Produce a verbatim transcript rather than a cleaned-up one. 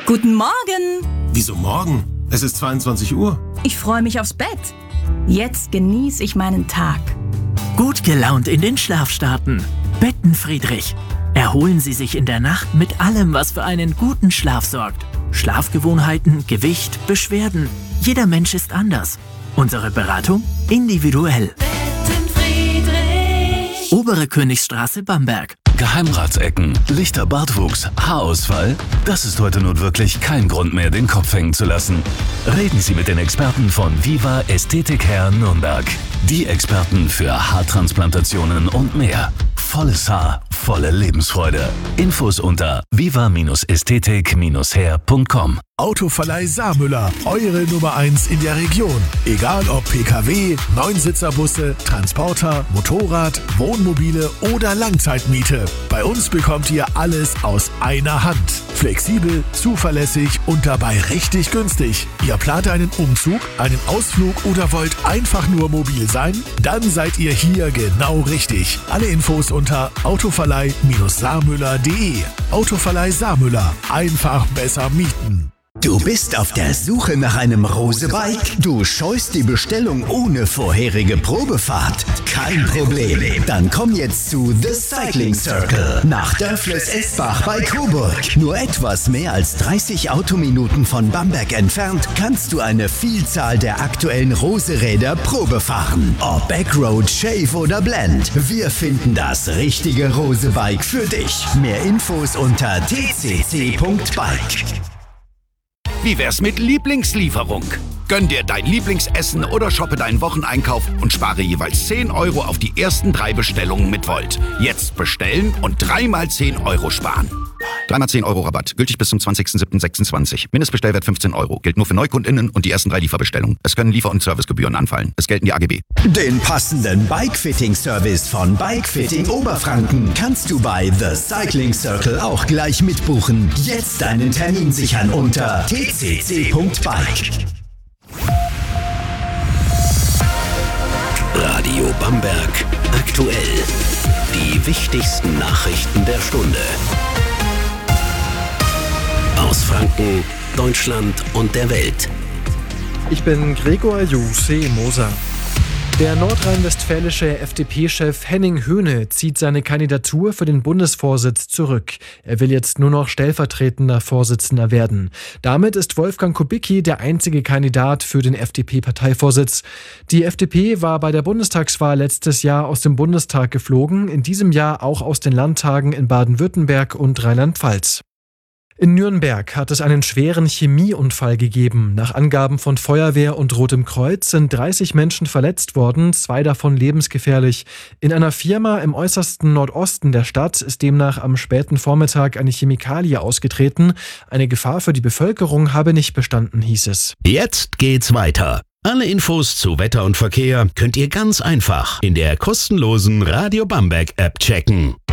Guten Morgen. Wieso morgen? Es ist zweiundzwanzig Uhr. Ich freue mich aufs Bett. Jetzt genieße ich meinen Tag. Gut gelaunt in den Schlaf starten. Bettenfriedrich. Erholen Sie sich in der Nacht mit allem, was für einen guten Schlaf sorgt. Schlafgewohnheiten, Gewicht, Beschwerden. Jeder Mensch ist anders. Unsere Beratung individuell. Bettenfriedrich. Obere Königstraße, Bamberg. Geheimratsecken, lichter Bartwuchs, Haarausfall? Das ist heute nun wirklich kein Grund mehr, den Kopf hängen zu lassen. Reden Sie mit den Experten von Viva Ästhetik Hair Nürnberg. Die Experten für Haartransplantationen und mehr. Volles Haar, volle Lebensfreude. Infos unter viva Ästhetik hair punkt com. Autoverleih Saarmüller, eure Nummer eins in der Region. Egal ob P K W, Neunsitzer-Busse, Transporter, Motorrad, Wohnmobile oder Langzeitmiete. Bei uns bekommt ihr alles aus einer Hand. Flexibel, zuverlässig und dabei richtig günstig. Ihr plant einen Umzug, einen Ausflug oder wollt einfach nur mobil sein? Dann seid ihr hier genau richtig. Alle Infos unter autoverleih Saarmüller punkt de. Autoverleih Saarmüller. Einfach besser mieten. Du bist auf der Suche nach einem Rose-Bike? Du scheust die Bestellung ohne vorherige Probefahrt? Kein Problem. Dann komm jetzt zu The Cycling Circle nach Dörfles-Esbach bei Coburg. Nur etwas mehr als dreißig Autominuten von Bamberg entfernt kannst du eine Vielzahl der aktuellen Rose-Räder Probe fahren. Ob Backroad, Shave oder Blend. Wir finden das richtige Rose-Bike für dich. Mehr Infos unter t c c punkt bike. Wie wär's mit Lieblingslieferung? Gönn dir dein Lieblingsessen oder shoppe deinen Wocheneinkauf und spare jeweils zehn Euro auf die ersten drei Bestellungen mit Volt. Jetzt bestellen und dreimal zehn Euro sparen. Dreimal zehn Euro Rabatt. Gültig bis zum zwanzigsten siebten sechsundzwanzig. Mindestbestellwert fünfzehn Euro. Gilt nur für NeukundInnen und die ersten drei Lieferbestellungen. Es können Liefer- und Servicegebühren anfallen. Es gelten die A G B. Den passenden Bike-Fitting-Service von Bike-Fitting Oberfranken kannst du bei The Cycling Circle auch gleich mitbuchen. Jetzt deinen Termin sichern unter t c c punkt bike. Radio Bamberg aktuell. Die wichtigsten Nachrichten der Stunde. Aus Franken, Deutschland und der Welt. Ich bin Gregor Juse Moser. Der nordrhein-westfälische F D P-Chef Henning Höhne zieht seine Kandidatur für den Bundesvorsitz zurück. Er will jetzt nur noch stellvertretender Vorsitzender werden. Damit ist Wolfgang Kubicki der einzige Kandidat für den F D P-Parteivorsitz. Die F D P war bei der Bundestagswahl letztes Jahr aus dem Bundestag geflogen, in diesem Jahr auch aus den Landtagen in Baden-Württemberg und Rheinland-Pfalz. In Nürnberg hat es einen schweren Chemieunfall gegeben. Nach Angaben von Feuerwehr und Rotem Kreuz sind dreißig Menschen verletzt worden, zwei davon lebensgefährlich. In einer Firma im äußersten Nordosten der Stadt ist demnach am späten Vormittag eine Chemikalie ausgetreten. Eine Gefahr für die Bevölkerung habe nicht bestanden, hieß es. Jetzt geht's weiter. Alle Infos zu Wetter und Verkehr könnt ihr ganz einfach in der kostenlosen Radio Bamberg App checken.